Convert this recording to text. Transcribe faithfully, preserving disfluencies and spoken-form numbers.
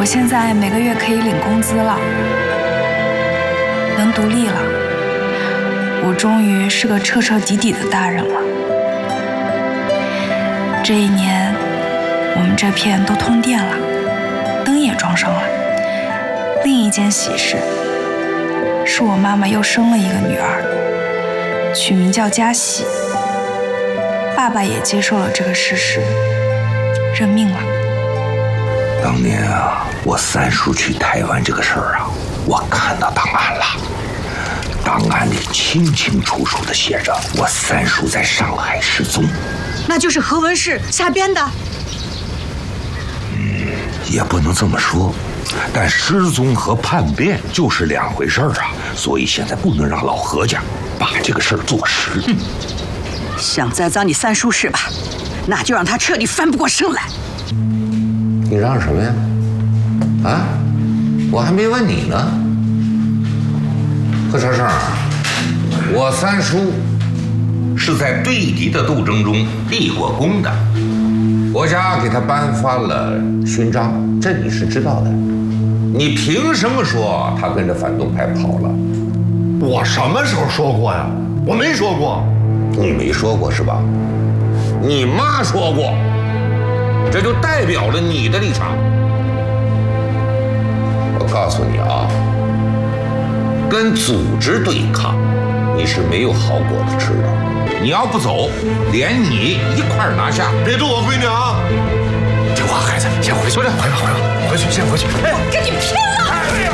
我现在每个月可以领工资了，能独立了，我终于是个彻彻底底的大人了。这一年，我们这片都通电了，灯也装上了。另一件喜事是我妈妈又生了一个女儿，取名叫嘉喜。爸爸也接受了这个事实，认命了。 当年啊，我三叔去台湾这个事儿啊，我看到档案了。档案里清清楚楚地写着我三叔在上海失踪。 那就是何文氏瞎编的？ 嗯，也不能这么说。但失踪和叛变就是两回事儿啊，所以现在不能让老何家把这个事儿做实。 嗯，想栽赃你三叔是吧？那就让他彻底翻不过身来。 你让什么呀？啊，我还没问你呢。何超胜，我三叔是在对敌的斗争中立过功的，国家给他颁发了勋章，这你是知道的。你凭什么说他跟着反动派跑了？ 我什么时候说过呀？我没说过。 你没说过是吧？你妈说过，这就代表了你的立场。我告诉你啊，跟组织对抗，你是没有好果子吃的。你要不走，连你一块儿拿下。 别住我闺女啊！ 听话，孩子，先回去。回来，回吧，回吧，回去，先回去。 我跟你拼了！